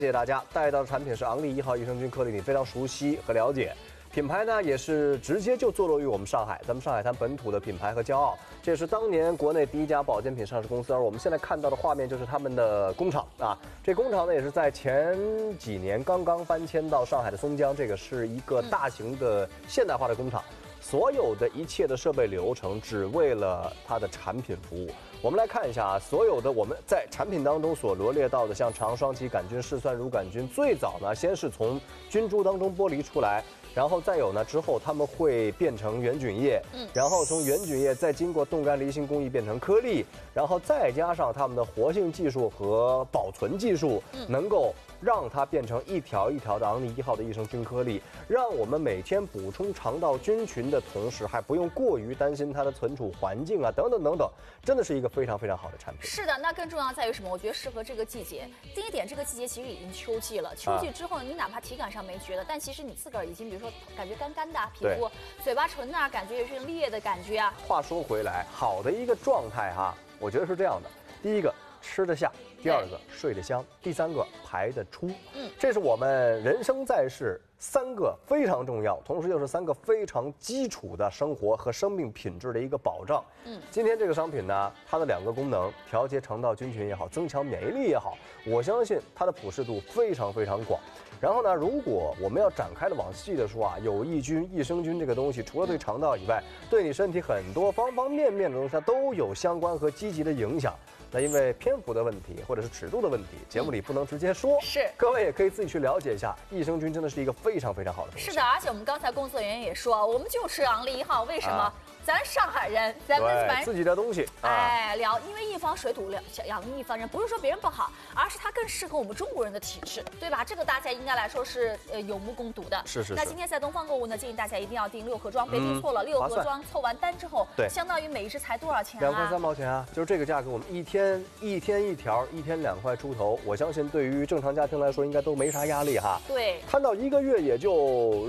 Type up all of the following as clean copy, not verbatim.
谢谢大家带到的产品是昂利1号益生菌颗粒，你非常熟悉和了解。品牌呢也是直接就坐落于我们上海，咱们上海滩本土的品牌和骄傲。这也是当年国内第一家保健品上市公司，而我们现在看到的画面就是他们的工厂啊。这工厂呢也是在前几年刚刚搬迁到上海的松江，这个是一个大型的现代化的工厂。所有的一切的设备流程，只为了它的产品服务。我们来看一下啊，所有的我们在产品当中所罗列到的，像肠双歧杆菌、嗜酸乳杆菌，最早呢先是从菌株当中剥离出来。然后再有呢，之后它们会变成原菌液，然后从原菌液再经过冻干离心工艺变成颗粒，然后再加上它们的活性技术和保存技术，能够让它变成一条一条的昂利1号的益生菌颗粒，让我们每天补充肠道菌群的同时，还不用过于担心它的存储环境啊，等等等等，真的是一个非常非常好的产品。 是的，那更重要在于什么？我觉得适合这个季节。第一点，这个季节其实已经秋季了，秋季之后你哪怕体感上没觉得，但其实你自个儿已经比如说感觉干干的皮肤，嘴巴唇那儿感觉有些裂的感觉啊。 话说回来，好的一个状态哈，我觉得是这样的：第一个吃得下，第二个睡得香，第三个排得出。这是我们人生在世3个非常重要，同时又是3个非常基础的生活和生命品质的一个保障。今天这个商品呢，它的2个功能，调节肠道菌群也好，增强免疫力也好，我相信它的普适度非常非常广。然后呢，如果我们要展开的往细的说啊，有益菌、益生菌这个东西，除了对肠道以外，对你身体很多方方面面的东西，它都有相关和积极的影响。那因为篇幅的问题或者是尺度的问题，节目里不能直接说， 是各位也可以自己去了解一下，益生菌真的是一个非常非常好的东西。 是的，而且我们刚才工作人员也说，我们就吃昂利1号，为什么？咱上海人，咱们反正自己的东西， 聊，因为一方水土养育一方人，不是说别人不好，而是它更适合我们中国人的体质，对吧？这个大家应该来说是有目共睹的。 是。 那今天在东方购物呢，建议大家一定要订6盒装，别订错了，6盒装凑完单之后， 对， 相当于每一只才多少钱啊？2 块3毛钱啊，就是这个价格，我们一天一条，一天2块出头，我相信对于正常家庭来说，应该都没啥压力哈。 对， 摊到1个月也就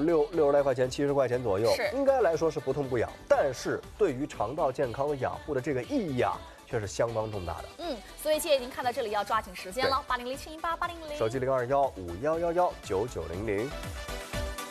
60来块钱，70块钱左右，应该来说是不痛不痒，但是对于肠道健康和养护的这个意义啊，却是相当重大的。 所以建议您看到这里要抓紧时间了，8007188000， 手机0215111990。